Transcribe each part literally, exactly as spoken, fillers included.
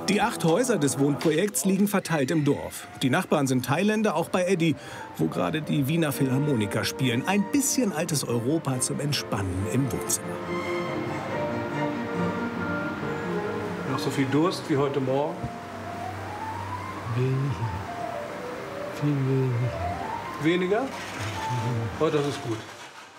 Die acht Häuser des Wohnprojekts liegen verteilt im Dorf. Die Nachbarn sind Thailänder, auch bei Eddie, wo gerade die Wiener Philharmoniker spielen. Ein bisschen altes Europa zum Entspannen im Wohnzimmer. Noch so viel Durst wie heute Morgen? Weniger. Viel weniger. Weniger? Oh, das ist gut.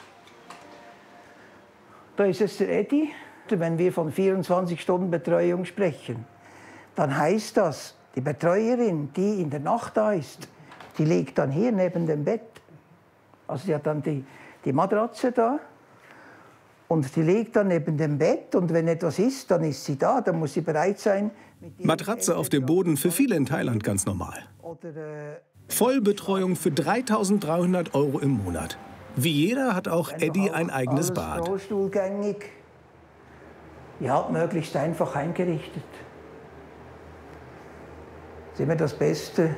Da ist es der Eddie. Wenn wir von vierundzwanzig Stunden Betreuung sprechen, dann heißt das, die Betreuerin, die in der Nacht da ist, die liegt dann hier neben dem Bett. Also die hat dann die, die Matratze da und die liegt dann neben dem Bett. Und wenn etwas ist, dann ist sie da, dann muss sie bereit sein. Matratze auf dem Boden, für viele in Thailand ganz normal. Oder, äh, Vollbetreuung für dreitausenddreihundert Euro im Monat. Wie jeder hat auch Eddie ein eigenes Bad. Rollstuhlgängig. Ja, möglichst einfach eingerichtet. Das ist immer das Beste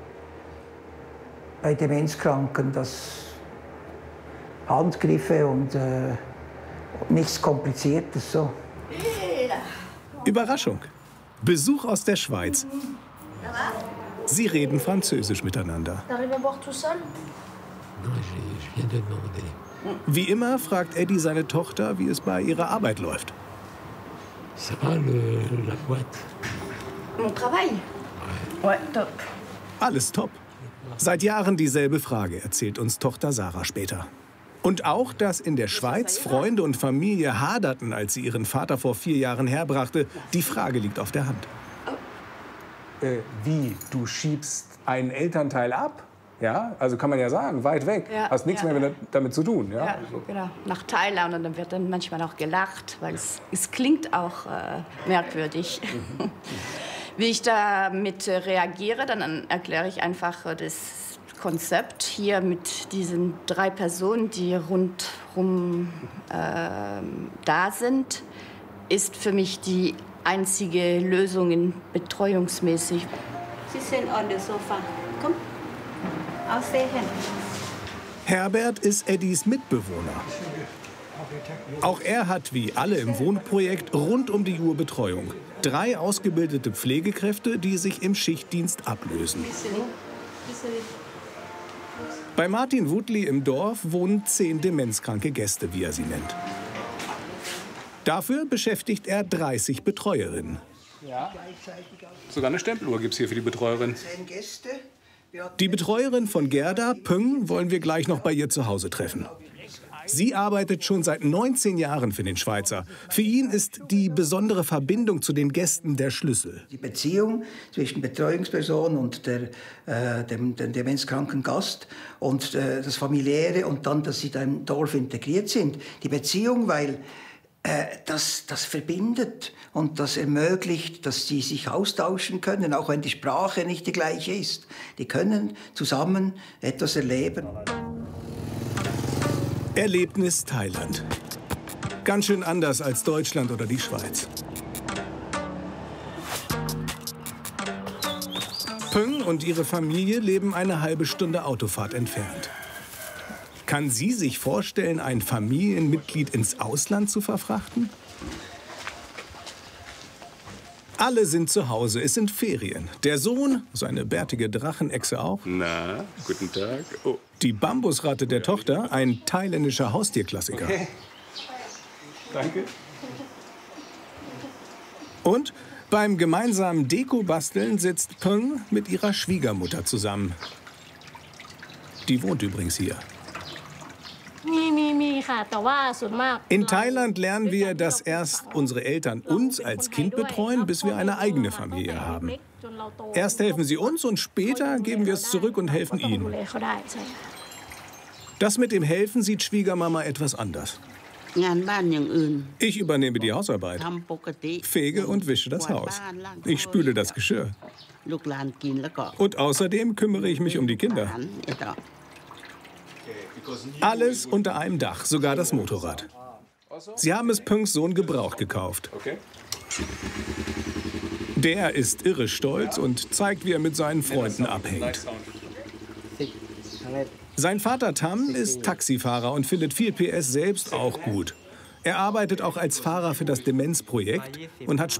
bei Demenzkranken, dass Handgriffe und äh, nichts Kompliziertes. So. Überraschung. Besuch aus der Schweiz. Sie reden Französisch miteinander. Wie immer fragt Eddie seine Tochter, wie es bei ihrer Arbeit läuft. Ça va, le, la boîte? Mon travail? Ouais, top. Alles top. Seit Jahren dieselbe Frage, erzählt uns Tochter Sarah später. Und auch, dass in der Schweiz Freunde und Familie haderten, als sie ihren Vater vor vier Jahren herbrachte. Die Frage liegt auf der Hand. Äh, wie? Du schiebst einen Elternteil ab? Ja, also kann man ja sagen, weit weg. Ja, Hast nichts ja. mehr damit zu tun. Ja, Ja, genau. Nach Thailand, und dann wird dann manchmal auch gelacht, weil es, es klingt auch äh, merkwürdig. Mhm. Wie ich damit äh, reagiere, dann erkläre ich einfach äh, das Konzept hier mit diesen drei Personen, die rundherum äh, da sind, ist für mich die einzige Lösung in betreuungsmäßig. Sie sind on the sofa. Komm. Herbert ist Eddies Mitbewohner. Auch er hat, wie alle im Wohnprojekt, rund um die Uhr Betreuung. Drei ausgebildete Pflegekräfte, die sich im Schichtdienst ablösen. Bei Martin Wutli im Dorf wohnen zehn demenzkranke Gäste, wie er sie nennt. Dafür beschäftigt er dreißig Betreuerinnen. Ja. Sogar eine Stempeluhr gibt es hier für die Betreuerin. Zehn Gäste. Die Betreuerin von Gerda, Pöng, wollen wir gleich noch bei ihr zu Hause treffen. Sie arbeitet schon seit neunzehn Jahren für den Schweizer. Für ihn ist die besondere Verbindung zu den Gästen der Schlüssel. Die Beziehung zwischen Betreuungsperson und der, äh, dem, dem demenzkranken Gast und äh, das Familiäre und dann, dass sie da im Dorf integriert sind. Die Beziehung, weil äh, das, das verbindet und das ermöglicht, dass sie sich austauschen können, auch wenn die Sprache nicht die gleiche ist. Die können zusammen etwas erleben. Erlebnis Thailand. Ganz schön anders als Deutschland oder die Schweiz. Pöng und ihre Familie leben eine halbe Stunde Autofahrt entfernt. Kann sie sich vorstellen, ein Familienmitglied ins Ausland zu verfrachten? Alle sind zu Hause, es sind Ferien. Der Sohn, seine bärtige Drachenechse auch. Na, guten Tag. Oh. Die Bambusratte der Tochter, ein thailändischer Haustierklassiker. Okay. Danke. Und beim gemeinsamen Deko-Basteln sitzt Pöng mit ihrer Schwiegermutter zusammen. Die wohnt übrigens hier. In Thailand lernen wir, dass erst unsere Eltern uns als Kind betreuen, bis wir eine eigene Familie haben. Erst helfen sie uns und später geben wir es zurück und helfen ihnen. Das mit dem Helfen sieht Schwiegermama etwas anders. Ich übernehme die Hausarbeit, fege und wische das Haus. Ich spüle das Geschirr. Und außerdem kümmere ich mich um die Kinder. Alles unter einem Dach, sogar das Motorrad. Sie haben es Pöngs Sohn gebraucht gekauft. Der ist irre stolz und zeigt, wie er mit seinen Freunden abhängt. Sein Vater Tam ist Taxifahrer und findet viel P S selbst auch gut. Er arbeitet auch als Fahrer für das Demenzprojekt und hat